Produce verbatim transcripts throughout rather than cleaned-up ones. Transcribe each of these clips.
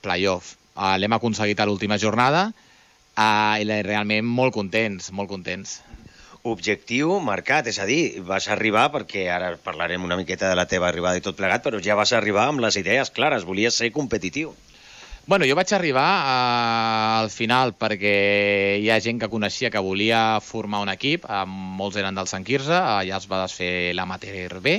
playoff. Uh, L'hem aconseguit a l'última jornada uh, i realment molt contents, molt contents. Objectiu marcat, és a dir, vas arribar, perquè ara parlarem una miqueta de la teva arribada i tot plegat, però ja vas arribar amb les idees clares, volies ser competitiu. Bueno, jo vaig arribar uh, al final perquè hi ha gent que coneixia que volia formar un equip, uh, molts eren del Sant Quirze, uh, ja es va desfer l'amateur B,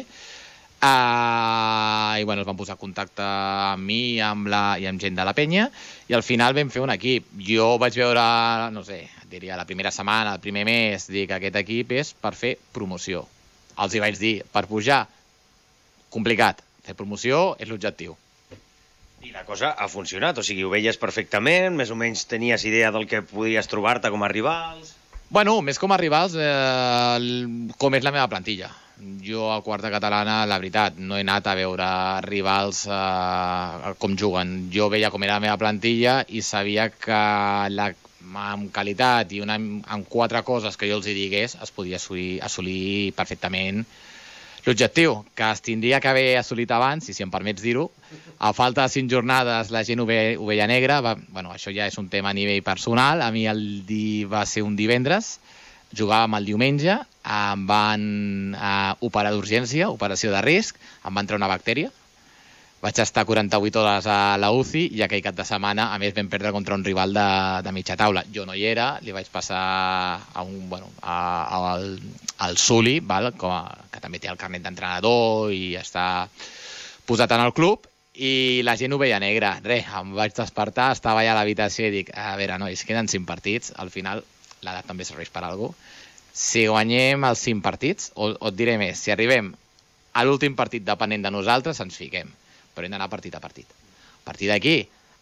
uh, i bueno, es van posar en contacte amb mi amb la, i amb gent de la penya, i al final vam fer un equip. Jo vaig veure, no sé, diria la primera setmana, el primer mes, dir que aquest equip és per fer promoció. Els hi vaig dir, per pujar, complicat, fer promoció és l'objectiu. I la cosa ha funcionat, o sigui, ho veies perfectament, més o menys tenies idea del que podies trobar-te com a rivals... Bueno, més com a rivals, eh, com és la meva plantilla. Jo a quarta catalana, la veritat, no he anat a veure rivals eh, com juguen. Jo veia com era la meva plantilla i sabia que la, amb qualitat i una, amb quatre coses que jo els hi digués es podia assolir, assolir perfectament l'objectiu, que es tindria que haver assolit abans, i si em permets dir-ho, a falta de cinc jornades la gent ho, ve, ho veia negra, va, bueno, això ja és un tema a nivell personal, a mi el di, va ser un divendres, jugàvem el diumenge, em van eh, operar d'urgència, operació de risc, em va entrar una bactèria, vaig estar quaranta-vuit hores a la U C I i aquell cap de setmana, a més, vam perdre contra un rival de, de mitja taula. Jo no hi era, li vaig passar a un, bueno, a, a, al, al Suli, val? Com a, que també té el carnet d'entrenador i està posat en el club, i la gent ho veia negra. Res, em vaig despertar, estava allà a l'habitació i dic, a veure, nois, queden cinc partits, al final l'edat també serveix per alguna cosa. Si guanyem els cinc partits, o, o et diré més, si arribem a l'últim partit depenent de nosaltres, ens fiquem. Però hem d'anar partit a partit. A partir d'aquí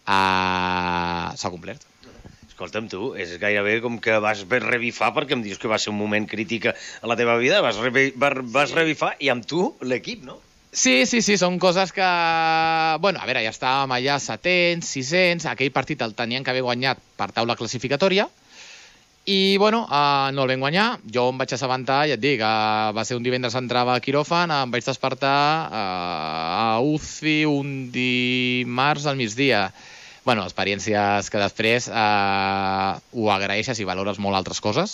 uh, s'ha complert. Escolta'm, tu, és gairebé com que vas revifar, perquè em dius que va ser un moment crític a la teva vida, vas, revi, vas revifar i amb tu l'equip, no? Sí, sí, sí, són coses que... Bueno, a veure, ja estàvem allà setents, siscents, aquell partit el tenien que haver guanyat per taula classificatòria, i, bueno, uh, no el vam guanyar. Jo em vaig assabentar, ja et dic, uh, va ser un divendres, entrava a quiròfan, em vaig despertar uh, a U C I un dimarts al migdia. Bueno, experiències que després uh, ho agraeixes i valores molt altres coses.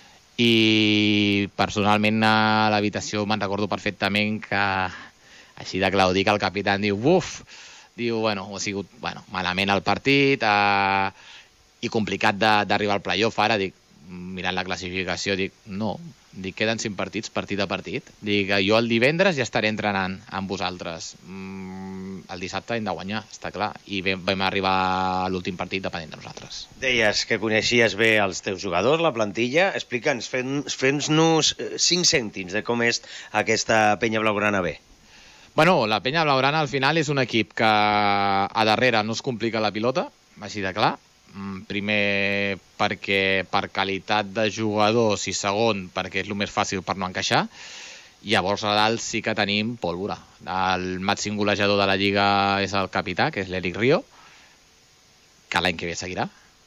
I personalment a l'habitació me'n recordo perfectament que, així de clar ho dic, el capità diu, buf, diu, bueno, ha sigut bueno, malament el partit, uh, i complicat d'arribar al playoff. Ara dic, mirant la classificació, dic, no, dic, queden cinc partits, partit a partit. Dic, jo el divendres ja estaré entrenant amb vosaltres. Mm, el dissabte hem de guanyar, està clar. I vam, vam arribar a l'últim partit depenent de nosaltres. Deies que coneixies bé els teus jugadors, la plantilla. Explica'ns, fes-nos cinc cèntims de com és aquesta penya blaugrana B. Bueno, la penya blaugrana al final és un equip que a darrere no es complica la pilota, així de clar. Primer perquè per qualitat de jugadors i segon perquè és el més fàcil per no encaixar. Llavors a dalt sí que tenim pólvora. El màxim golejador de la Lliga és el capità, que és l'Eric Rio, que l'any que ve seguirà.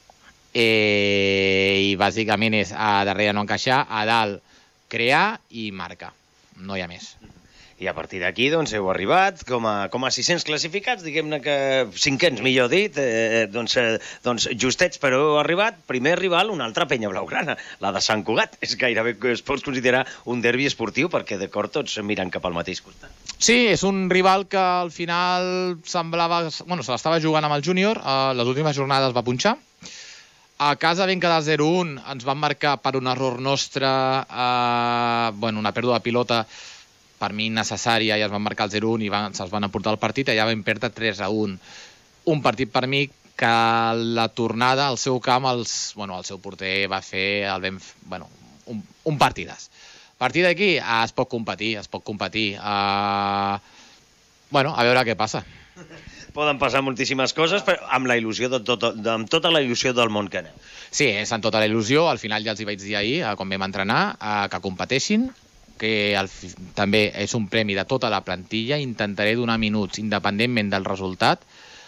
Eh, I bàsicament és a darrere no encaixar, a dalt crear i marcar. No hi ha més. I a partir d'aquí, doncs, heu arribat com a, com a sis-cents classificats, diguem-ne que cinquens, millor dit, eh, doncs, eh, doncs justets, però heu arribat, primer rival, una altra penya blaugrana, la de Sant Cugat. És gairebé que es pot considerar un derbi esportiu, perquè d'acord tots miren cap al mateix costat. Sí, és un rival que al final semblava... Bueno, se l'estava jugant amb el júnior, a les últimes jornades va punxar. A casa vam quedar zero un, ens van marcar per un error nostre, eh, bueno, una pèrdua de pilota per mi necessària, i es van marcar el zero un i van, se'ls van aportar el partit, i allà vam perdre tres a un. Un partit per mi que la tornada al seu camp, els, bueno, el seu porter va fer el ben, bueno, un, un partidàs. A partir d'aquí ah, es pot competir, es pot competir. Uh, bueno, a veure què passa. Poden passar moltíssimes coses, però amb la il·lusió de tot, de, amb tota la il·lusió del món que aneu. Sí, és amb tota la il·lusió. Al final ja els hi vaig dir ahir, quan vam entrenar, que competeixin, que el, també és un premi de tota la plantilla. Intentaré donar minuts independentment del resultat.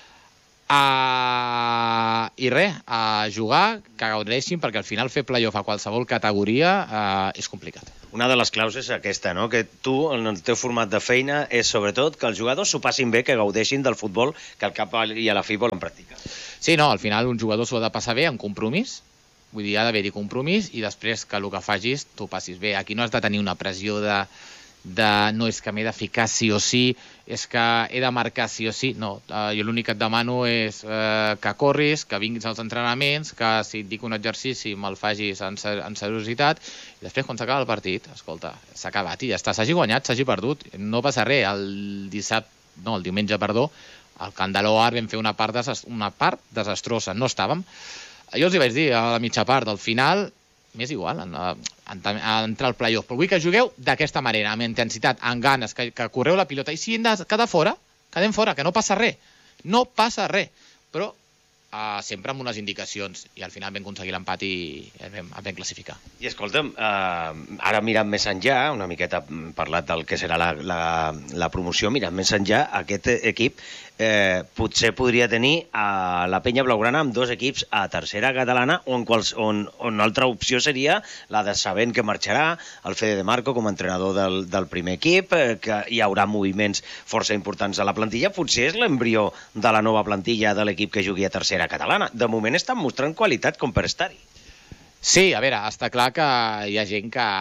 Uh, I res, a uh, jugar, que gaudeixin, perquè al final fer playoff a qualsevol categoria uh, és complicat. Una de les claus és aquesta, no? Que tu, en el teu format de feina, és sobretot que els jugadors s'ho passin bé, que gaudeixin del futbol que al cap i a la fi volen practicar. Sí, no, al final un jugador s'ho ha de passar bé amb compromís, vull dir, ha d'haver-hi compromís i després que el que facis t'ho passis bé. Aquí no has de tenir una pressió de, de no és que m'he de ficar sí o sí, és que he de marcar sí o sí. No, uh, jo l'únic que et demano és uh, que corris, que vinguis als entrenaments, que si et dic un exercici me'l facis en, ser en seriositat i després quan s'acaba el partit, escolta, s'ha acabat i ja està, s'hagi guanyat, s'hagi perdut, no passa res. El dissabte, no, el diumenge, perdó, al Camp de l'Oar vam fer una part, una part desastrosa, no estàvem. Jo els hi vaig dir a la mitja part, al final, m'és igual, en, en, en entrar al play-off, però vull que jugueu d'aquesta manera, amb intensitat, amb ganes, que, que correu la pilota, i si hem de quedar fora, quedem fora, que no passa res, no passa res, però uh, sempre amb unes indicacions, i al final vam aconseguir l'empat i el vam, el vam classificar. I escolta'm, uh, ara mirant més enllà, una miqueta parlat del que serà la, la, la promoció, mirant més enllà, aquest equip eh, potser podria tenir a la Penya Blaugrana amb dos equips a tercera catalana, on, quals, on, on altra opció seria la de sabent que marxarà el Fede de Marco com a entrenador del, del primer equip, eh, que hi haurà moviments força importants a la plantilla, potser és l'embrió de la nova plantilla de l'equip que jugui a tercera catalana. De moment estan mostrant qualitat com per estar-hi. Sí, a veure, està clar que hi ha gent que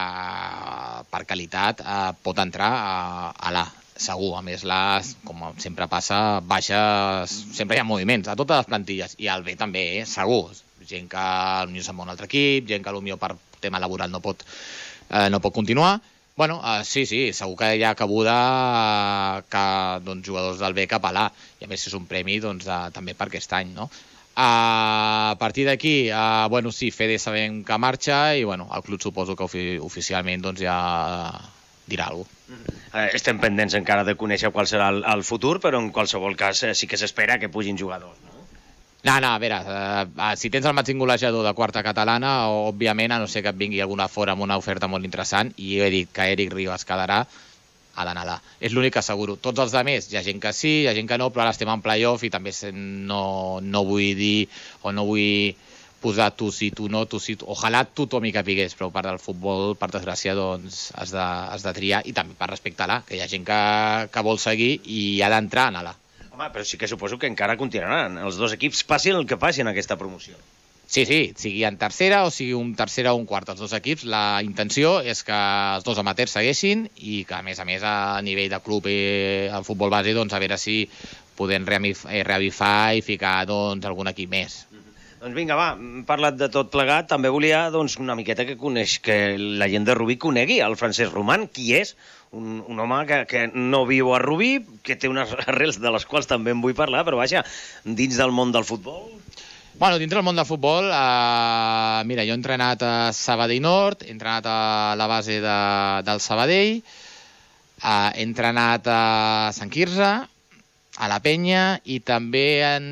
per qualitat eh, pot entrar a, a l'A, segur. A més, l'A, com sempre passa, baixa, sempre hi ha moviments a totes les plantilles, i el B també, eh, segur. Gent que potser se'n va a un altre equip, gent que potser per tema laboral no pot, eh, no pot continuar. Bueno, uh, sí, sí, segur que hi ha cabuda uh, que doncs, jugadors del B cap a l'A, i a més és un premi doncs, uh, també per aquest any, no? Uh, a partir d'aquí, uh, bueno, sí, Fede sabem que marxa i bueno, el club suposo que ofi oficialment doncs, ja dirà alguna cosa. Uh, estem pendents encara de conèixer qual serà el, el futur, però en qualsevol cas eh, sí que s'espera que pugin jugadors, no? No, no, a veure, uh, si tens el màxim golejador de quarta catalana, òbviament, a no ser que et vingui alguna fora amb una oferta molt interessant, i jo he dit que Eric Rivas quedarà, ha d'anar allà. És l'únic que asseguro. Tots els altres, hi ha gent que sí, hi ha gent que no, però ara estem en play-off i també no, no vull dir o no vull posar tu sí, tu no, tu sí, tu... Ojalà tothom hi capigués, però part del futbol, per desgràcia, doncs has de, has de triar, i també per respectar l'A, que hi ha gent que, que vol seguir i ha d'entrar en l'A. Home, però sí que suposo que encara continuaran els dos equips, passin el que passi en aquesta promoció. Sí, sí, sigui en tercera o sigui un tercera o un quart, els dos equips, la intenció és que els dos amateurs segueixin i que, a més a més, a nivell de club i el futbol base, doncs, a veure si podem reavifar i ficar doncs, algun equip més. Doncs vinga, va, hem parlat de tot plegat. També volia doncs, una miqueta que coneix, que la gent de Rubí conegui el Francesc Roman, qui és, un, un home que, que no viu a Rubí, que té unes arrels de les quals també en vull parlar, però vaja, dins del món del futbol... Bueno, dintre del món del futbol, eh, mira, jo he entrenat a Sabadell Nord, he entrenat a la base de, del Sabadell, eh, he entrenat a Sant Quirze, a la Penya, i també en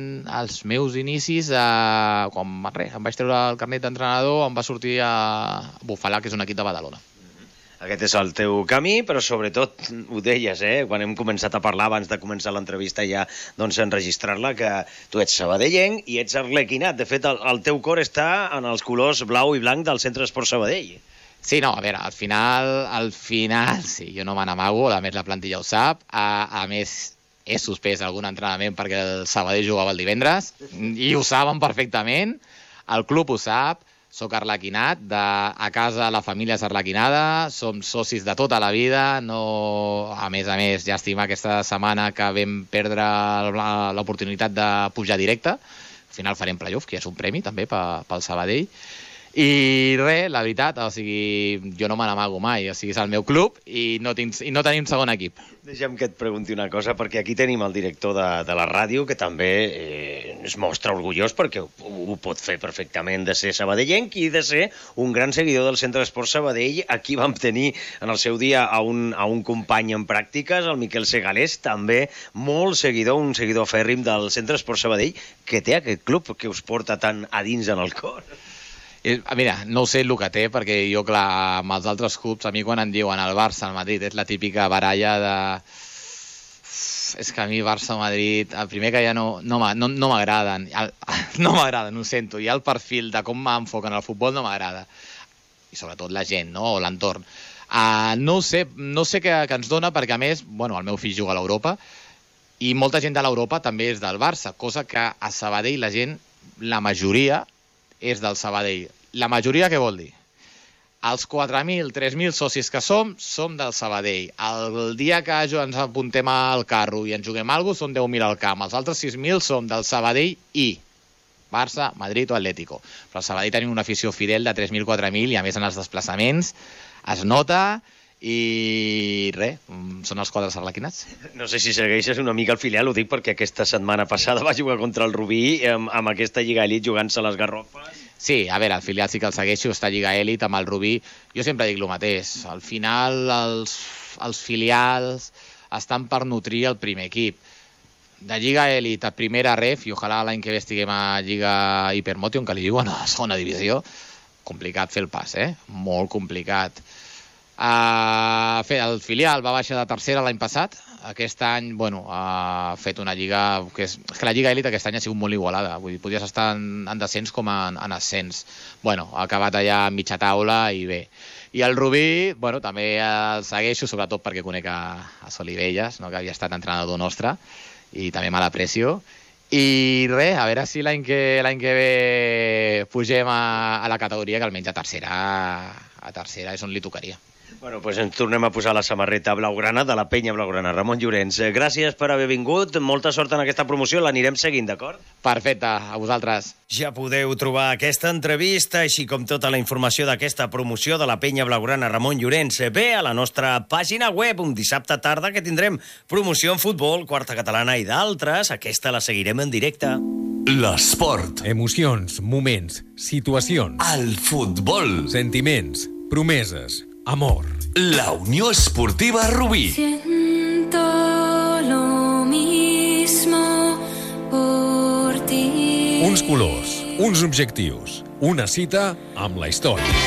els meus inicis, eh, quan res, em vaig treure el carnet d'entrenador, em va sortir a Bufalà, que és un equip de Badalona. Aquest és el teu camí, però sobretot, ho deies, eh? Quan hem començat a parlar, abans de començar l'entrevista ja, doncs, enregistrar-la, que tu ets sabadellenc i ets arlequinat. De fet, el, el teu cor està en els colors blau i blanc del Centre Esport Sabadell. Sí, no, a veure, al final, al final, sí, jo no me n'amago, a més la plantilla ho sap, a, a més he suspès algun entrenament perquè el Sabadell jugava el divendres, i ho saben perfectament, el club ho sap, soc arlequinat, de, a casa la família és arlequinada, som socis de tota la vida, no, a més a més, llàstima aquesta setmana que vam perdre l'oportunitat de pujar directe, al final farem playoff, que és un premi també pel Sabadell, i res, la veritat, o sigui, jo no me n'amago mai, o sigui, és el meu club i no, tinc, i no tenim segon equip. Deixa'm que et pregunti una cosa, perquè aquí tenim el director de, de la ràdio, que també eh, es mostra orgullós perquè ho, ho pot fer perfectament, de ser sabadellenc i de ser un gran seguidor del Centre Esport Sabadell. Aquí vam tenir en el seu dia a un, a un company en pràctiques, el Miquel Segalés, també molt seguidor, un seguidor fèrrim del Centre Esport Sabadell, que té aquest club que us porta tan a dins en el cor. Mira, no sé el que té, perquè jo, clar, amb els altres clubs, a mi quan em diuen el Barça, el Madrid, és la típica baralla de... És que a mi Barça o Madrid, el primer que ja no, no, no, no m'agraden, no m'agraden, ho sento, i el perfil de com m'enfoquen al futbol no m'agrada. i sobretot la gent, no? O l'entorn. Uh, no sé, no sé què, què ens dona, perquè a més, bueno, el meu fill juga a l'Europa i molta gent de l'Europa també és del Barça, cosa que a Sabadell la gent, la majoria, és del Sabadell. La majoria què vol dir? Els quatre mil, tres mil socis que som, som del Sabadell. El dia que ens apuntem al carro i ens juguem alguna cosa, són deu mil al camp. Els altres sis mil som del Sabadell i Barça, Madrid o Atlético. Però al Sabadell tenim una afició fidel de tres mil, quatre mil i a més en els desplaçaments es nota i res, són els quadres arlequinats. No sé si segueixes una mica el filial, ho dic perquè aquesta setmana passada va jugar contra el Rubí amb, amb aquesta Lliga Elit jugant-se les garrofes. Sí, a veure, el filial sí que el segueixo, està a Lliga Elit amb el Rubí. Jo sempre dic el mateix, al final els, els filials estan per nutrir el primer equip. De Lliga Elit a primera ref, i ojalà l'any que ve estiguem a Lliga Hypermotion, que li diuen a la segona divisió, complicat fer el pas, eh? Molt complicat. Uh, el filial va baixar de tercera l'any passat. Aquest any, bueno, ha fet una lliga... Que és, és que la Lliga Elit aquest any ha sigut molt igualada. Vull dir, podies estar en, en descens com en, en ascens. Bueno, ha acabat allà a mitja taula i bé. I el Rubí, bueno, també el segueixo, sobretot perquè conec a, a Solivelles, no? Que havia estat entrenador nostre, i també me l'aprecio. I res, a veure si l'any que, l'any que ve pugem a, a la categoria, que almenys a tercera, a tercera és on li tocaria. Bueno, doncs ens tornem a posar la samarreta blaugrana de la penya blaugrana. Ramon Llorens, gràcies per haver vingut, molta sort en aquesta promoció, l'anirem seguint, d'acord? Perfecte, a vosaltres. Ja podeu trobar aquesta entrevista, així com tota la informació d'aquesta promoció de la penya blaugrana Ramon Llorens, bé a la nostra pàgina web, un dissabte tarda que tindrem promoció en futbol, quarta catalana i d'altres, aquesta la seguirem en directe. L'esport. Emocions, moments, situacions. El futbol. Sentiments, promeses, amor. La Unió Esportiva Rubí. Siento lo mismo por ti. Uns colors, uns objectius, una cita amb la història.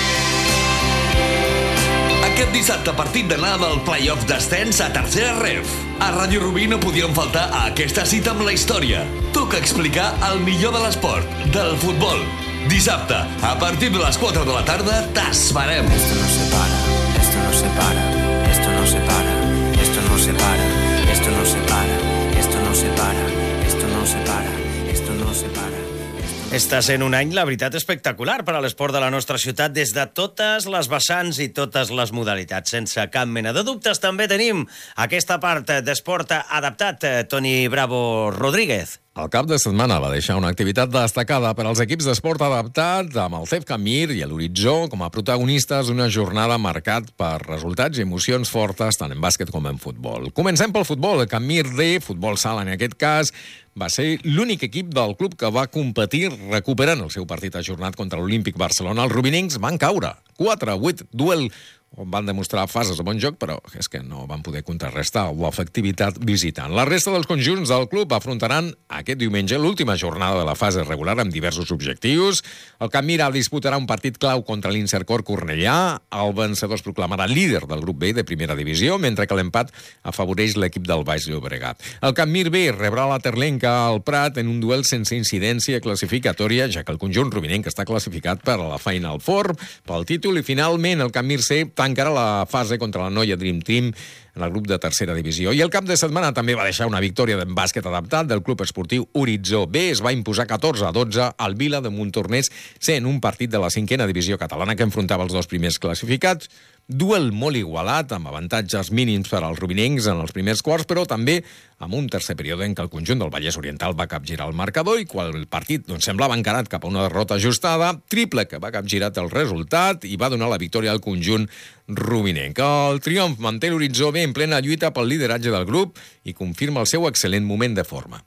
Aquest dissabte partit d'anada del play-off d'ascens a tercera ref. A Ràdio Rubí no podíem faltar a aquesta cita amb la història. Toca explicar el millor de l'esport, del futbol. Dissabte, a partir de les quatre de la tarda, t'esperem. Esto no se para, esto no se para, esto no se para, esto no se para, esto no se para, esto no se para, esto no se para, esto no se para. Està sent un any, la veritat, espectacular per a l'esport de la nostra ciutat des de totes les vessants i totes les modalitats. Sense cap mena de dubtes, també tenim aquesta part d'esport adaptat. Toni Bravo Rodríguez. El cap de setmana va deixar una activitat destacada per als equips d'esport adaptat amb el C E F Can Mir i l'Horitzó com a protagonistes, una jornada marcat per resultats i emocions fortes tant en bàsquet com en futbol. Comencem pel futbol. El Can Mir D, futbol sala en aquest cas, va ser l'únic equip del club que va competir recuperant el seu partit ajornat contra l'Olímpic Barcelona. Els rubinencs van caure quatre a vuit, duel on van demostrar fases de bon joc, però és que no van poder contrarrestar l'efectivitat visitant. La resta dels conjunts del club afrontaran aquest diumenge l'última jornada de la fase regular amb diversos objectius. El Can Mir disputarà un partit clau contra l'Insercor Cornellà. El vencedor es proclamarà líder del grup B de primera divisió, mentre que l'empat afavoreix l'equip del Baix Llobregat. El Can Mir B rebrà la Terlenca al Prat en un duel sense incidència classificatòria, ja que el conjunt rubinenc està classificat per a la Final Four pel títol, i finalment el Can Mir C tancarà la fase contra la Noia Dream Team en el grup de tercera divisió. I el cap de setmana també va deixar una victòria d'en bàsquet adaptat del club esportiu Horitzó B. Es va imposar catorze a dotze al Vila de Montornès, sent un partit de la cinquena divisió catalana que enfrontava els dos primers classificats. Duel molt igualat, amb avantatges mínims per als rubinencs en els primers quarts, però també amb un tercer període en què el conjunt del Vallès Oriental va capgirar el marcador i quan el partit doncs, semblava encarat cap a una derrota ajustada, triple que va capgirat el resultat i va donar la victòria al conjunt rubinenc. El triomf manté l'Horitzó B en plena lluita pel lideratge del grup i confirma el seu excel·lent moment de forma.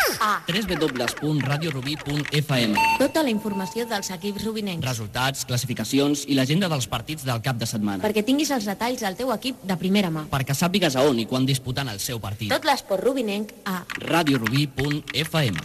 w w w punt radio rubí punt f m. Tota la informació dels equips rubinencs. Resultats, classificacions i l'agenda dels partits del cap de setmana. Perquè tinguis els detalls del teu equip de primera mà. Perquè sàpigues a on i quan disputen el seu partit. Tot l'esport rubinenc a radio rubí punt f m.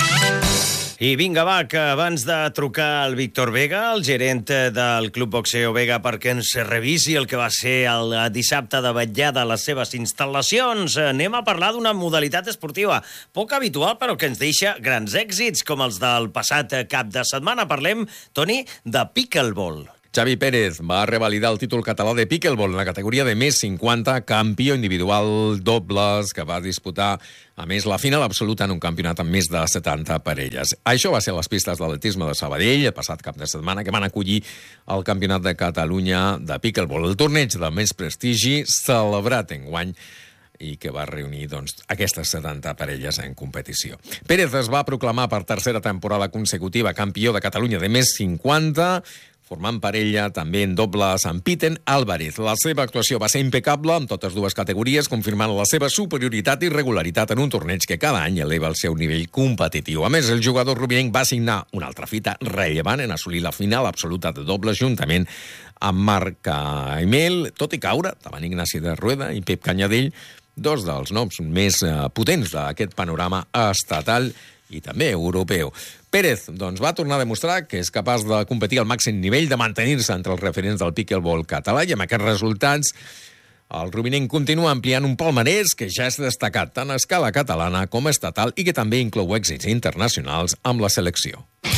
I vinga, va, que abans de trucar al Víctor Vega, el gerent del Club Boxeo Vega, perquè ens revisi el que va ser el dissabte de vetllada a les seves instal·lacions, anem a parlar d'una modalitat esportiva poc habitual, però que ens deixa grans èxits, com els del passat cap de setmana. Parlem, Toni, de pickleball. Xavi Pérez va revalidar el títol català de pickleball en la categoria de més cinquanta, campió individual dobles, que va disputar, a més, la final absoluta en un campionat amb més de setanta parelles. Això va ser a les pistes d'atletisme de Sabadell, el passat cap de setmana, que van acollir el Campionat de Catalunya de pickleball, el torneig de més prestigi celebrat enguany i que va reunir doncs, aquestes setanta parelles en competició. Pérez es va proclamar per tercera temporada consecutiva campió de Catalunya de més cinquanta, formant parella també en dobles amb Piten Álvarez. La seva actuació va ser impecable en totes dues categories, confirmant la seva superioritat i regularitat en un torneig que cada any eleva el seu nivell competitiu. A més, el jugador rubinenc va signar una altra fita rellevant en assolir la final absoluta de dobles juntament amb Marc Caimel, tot i caure davant Ignasi de Rueda i Pep Canyadell, dos dels noms més eh, potents d'aquest panorama estatal i també europeu. Pérez doncs, va tornar a demostrar que és capaç de competir al màxim nivell, de mantenir-se entre els referents del pickleball català, i amb aquests resultats el rubinenc continua ampliant un palmarès que ja és destacat tant a escala catalana com estatal i que també inclou èxits internacionals amb la selecció.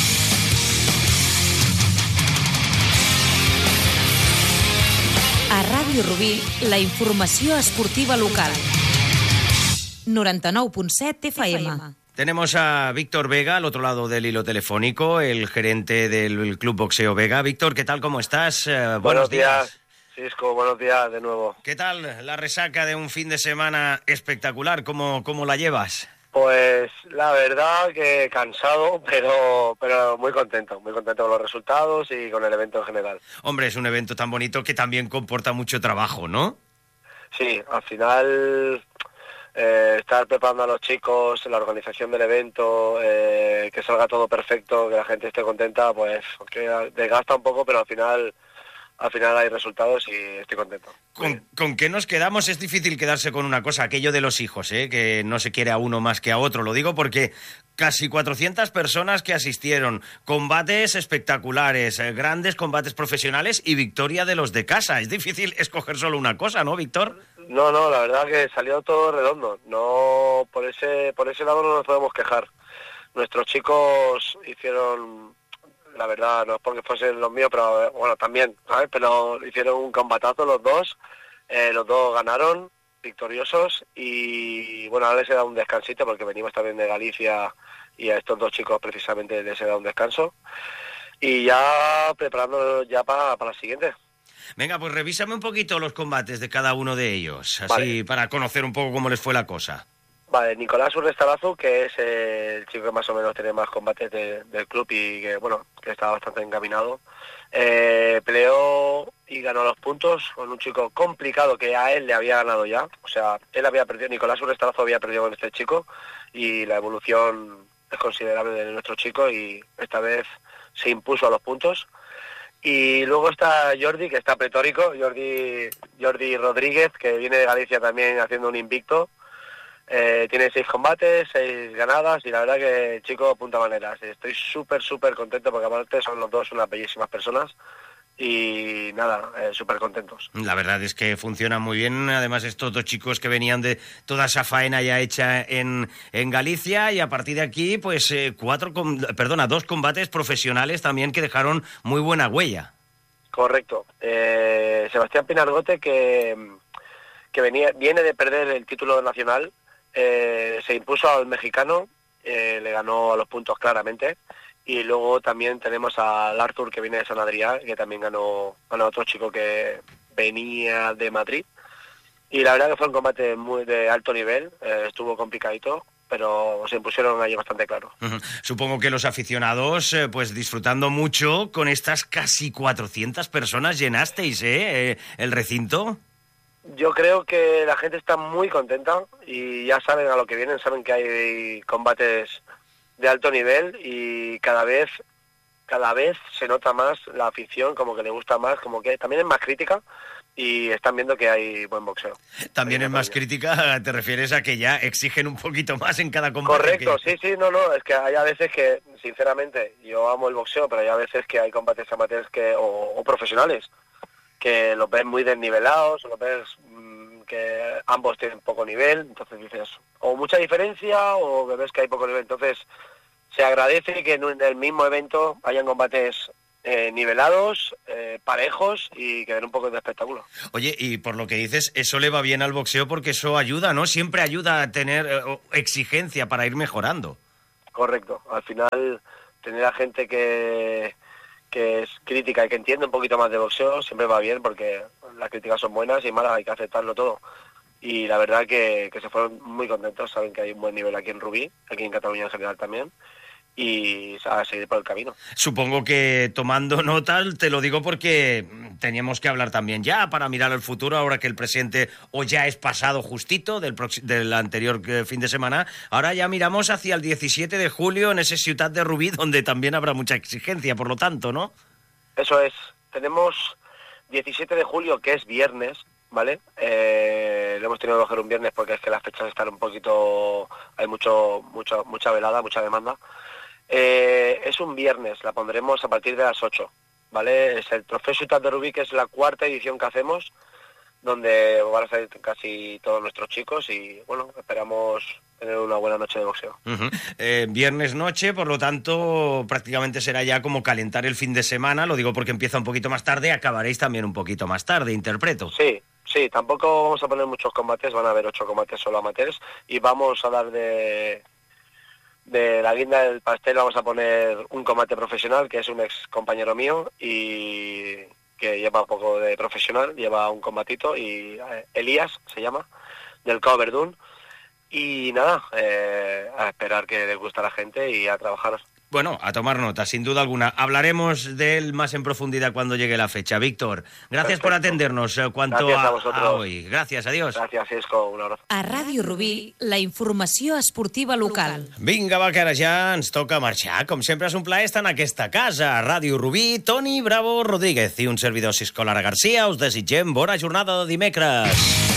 A Ràdio Rubí, la informació esportiva local. noranta-nou punt set F M. Tenemos a Víctor Vega al otro lado del hilo telefónico, el gerente del Club Boxeo Vega. Víctor, ¿qué tal? ¿Cómo estás? Eh, buenos, buenos días. días. Cisco, buenos días de nuevo. ¿Qué tal la resaca de un fin de semana espectacular? ¿Cómo, cómo la llevas? Pues la verdad que cansado, pero, pero muy contento, muy contento con los resultados y con el evento en general. Hombre, es un evento tan bonito que también comporta mucho trabajo, ¿no? Sí, al final... Eh, estar preparando a los chicos, la organización del evento, eh, que salga todo perfecto, que la gente esté contenta, pues que desgasta un poco, pero al final al final hay resultados y estoy contento. ¿Con, ¿Con qué nos quedamos? Es difícil quedarse con una cosa, aquello de los hijos, ¿eh? Que no se quiere a uno más que a otro. Lo digo porque casi cuatrocientas personas que asistieron, combates espectaculares, eh, grandes combates profesionales y victoria de los de casa. Es difícil escoger solo una cosa, ¿no, Víctor? No, no, la verdad que salió todo redondo. No, por ese, por ese lado no nos podemos quejar. Nuestros chicos hicieron, la verdad, no es porque fuesen los míos, pero bueno, también, ¿sabes? Pero hicieron un combatazo los dos, eh, los dos ganaron, victoriosos, y bueno, ahora les he dado un descansito porque venimos también de Galicia y a estos dos chicos precisamente les he dado un descanso. Y ya preparándonos ya para, para la siguiente. Venga, pues revísame un poquito los combates de cada uno de ellos, así vale, para conocer un poco cómo les fue la cosa. Vale, Nicolás Urrestarazu, que es eh, el chico que más o menos tiene más combates de, del club y que, bueno, que está bastante encaminado. Eh, peleó y ganó los puntos con un chico complicado que a él le había ganado ya. O sea, él había perdido, Nicolás Urrestarazu había perdido con este chico y la evolución es considerable de nuestro chico y esta vez se impuso a los puntos. Y luego está Jordi, que está pletórico, Jordi, Jordi Rodríguez, que viene de Galicia también haciendo un invicto. Eh, tiene seis combates, seis ganadas y la verdad que el chico apunta maneras. Estoy súper, súper contento porque aparte son los dos unas bellísimas personas y nada, eh, súper contentos. La verdad es que funcionan muy bien, además estos dos chicos que venían de toda esa faena ya hecha en, en Galicia y a partir de aquí pues eh, cuatro, com- perdona, dos combates profesionales también que dejaron muy buena huella. Correcto. Eh, Sebastián Pinargote, que, que venía, viene de perder el título nacional, eh, se impuso al mexicano, eh, le ganó a los puntos claramente. Y luego también tenemos al Artur, que viene de San Adrià, que también ganó, ganó otro chico que venía de Madrid. Y la verdad que fue un combate muy de alto nivel, eh, estuvo complicadito, pero se impusieron allí bastante claro. Uh-huh. Supongo que los aficionados, eh, pues disfrutando mucho con estas casi cuatrocientas personas, llenasteis, ¿eh? eh el recinto. Yo creo que la gente está muy contenta y ya saben a lo que vienen, saben que hay combates de alto nivel y cada vez cada vez se nota más la afición, como que le gusta más, como que también es más crítica y están viendo que hay buen boxeo. También es más crítica, te refieres a que ya exigen un poquito más en cada combate. Correcto, que... sí, sí, no, no, es que hay a veces que, sinceramente, yo amo el boxeo, pero hay a veces que hay combates amateurs que, o, o profesionales que los ves muy desnivelados, o los ves mmm, que ambos tienen poco nivel, entonces dices, o mucha diferencia o ves que hay poco nivel, entonces se agradece que en el mismo evento hayan combates eh, nivelados, eh, parejos y que den un poco de espectáculo. Oye, y por lo que dices, eso le va bien al boxeo porque eso ayuda, ¿no? Siempre ayuda a tener eh, exigencia para ir mejorando. Correcto. Al final, tener a gente que, que es crítica y que entiende un poquito más de boxeo siempre va bien porque las críticas son buenas y malas, hay que aceptarlo todo. Y la verdad que, que se fueron muy contentos, saben que hay un buen nivel aquí en Rubí, aquí en Cataluña en general también, y a seguir por el camino. Supongo que tomando nota, te lo digo porque teníamos que hablar también ya para mirar al futuro, ahora que el presidente o ya es pasado justito del, del anterior fin de semana, ahora ya miramos hacia el diecisiete de julio en ese Ciutat de Rubí, donde también habrá mucha exigencia, por lo tanto, ¿no? Eso es, tenemos diecisiete de julio, que es viernes, ¿vale? Eh, lo hemos tenido que coger un viernes porque es que las fechas están un poquito... hay mucho, mucho mucha velada, mucha demanda. Eh, es un viernes, la pondremos a partir de las ocho, ¿vale? Es el Trofeo Ciutat de Rubí, que es la cuarta edición que hacemos, donde van a salir casi todos nuestros chicos y, bueno, esperamos tener una buena noche de boxeo. Uh-huh. Eh, viernes noche, por lo tanto, prácticamente será ya como calentar el fin de semana, lo digo porque empieza un poquito más tarde, acabaréis también un poquito más tarde, interpreto. Sí, sí, tampoco vamos a poner muchos combates, van a haber ocho combates solo amateurs, y vamos a dar de... de la guinda del pastel vamos a poner un combate profesional, que es un ex compañero mío y que lleva un poco de profesional, lleva un combatito, y eh, Elías se llama, del Cao Verdún. Y nada, eh, a esperar que les guste a la gente y a trabajar. Bueno, a tomar nota, sin duda alguna. Hablaremos de él más en profundidad cuando llegue la fecha. Víctor, gracias Perfecto. por atendernos. Eh, cuanto gracias a, a, vosotros. a hoy. Gràcies, adiós. Gràcies, Cisco, un abrazo. A Ràdio Rubí, la informació esportiva local. Vinga, va, que ara ja ens toca marxar. Com sempre és un plaer estar en aquesta casa. A Ràdio Rubí, Toni Bravo Rodríguez i un servidor Cisco Lara Garcia. Us desitgem bona jornada de dimecres.